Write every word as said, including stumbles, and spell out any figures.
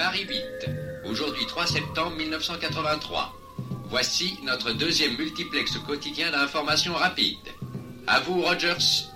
Paris huit. Aujourd'hui trois septembre mille neuf cent quatre-vingt-trois. Voici notre deuxième multiplex quotidien d'information rapide. À vous, Rogers.